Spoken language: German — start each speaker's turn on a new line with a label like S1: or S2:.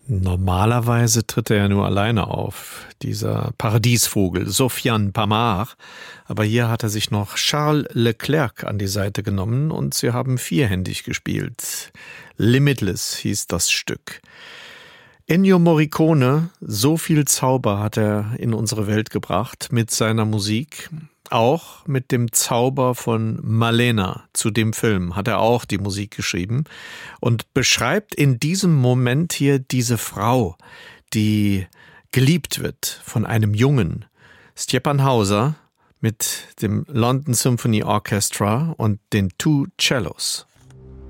S1: Normalerweise tritt er ja nur alleine auf, dieser Paradiesvogel, Sofiane Pamart. Aber hier hat er sich noch Charles Leclerc an die Seite genommen und sie haben vierhändig gespielt. Limitless hieß das Stück. Ennio Morricone, so viel Zauber hat er in unsere Welt gebracht mit seiner Musik. Auch mit dem Zauber von Malena zu dem Film hat er auch die Musik geschrieben und beschreibt in diesem Moment hier diese Frau, die geliebt wird von einem Jungen, Stepan Hauser mit dem London Symphony Orchestra und den Two Cellos.